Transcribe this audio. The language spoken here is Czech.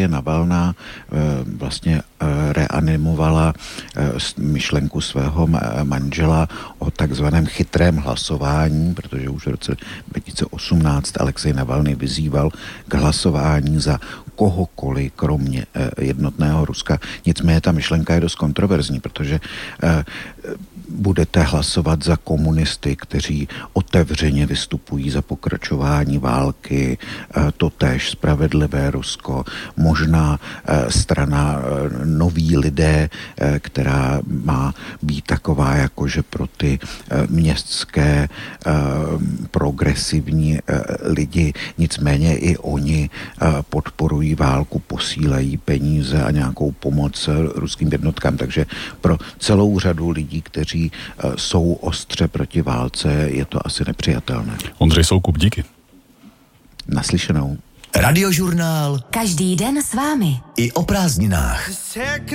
Alexeje Navalná vlastně reanimovala myšlenku svého manžela o takzvaném chytrém hlasování, protože už v roce 2018 Alexej Navalný vyzýval k hlasování za kohokoliv, kromě jednotného Ruska. Nicméně ta myšlenka je dost kontroverzní, protože budete hlasovat za komunisty, kteří otevřeně vystupují za pokračování války, totéž Spravedlivé Rusko, možná strana Noví lidé, která má být taková jakože pro ty městské progresivní lidi. Nicméně i oni podporují válku, posílají peníze a nějakou pomoc ruským jednotkám. Takže pro celou řadu lidí, kteří jsou ostře proti válce, je to asi nepřijatelné. Ondřej Soukup, díky. Naslyšenou. Radiožurnál. Každý den s vámi. I o prázdninách.